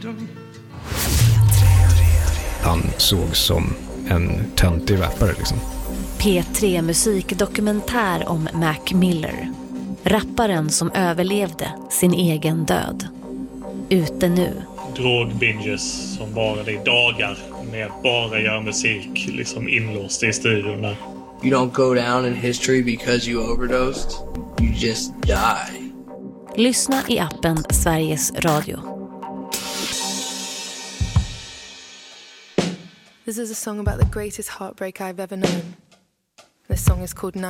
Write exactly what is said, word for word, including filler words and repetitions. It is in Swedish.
Han såg som en töntig rappare liksom. P tre musikdokumentär om Mac Miller. Rapparen som överlevde sin egen död. Ute nu. Drogbinges som varade i dagar med bara göra musik liksom inlåst i studion där. You don't go down in history because you overdosed. You just die. Lyssna i appen Sveriges Radio. This is a song about the greatest heartbreak I've ever known. This song is called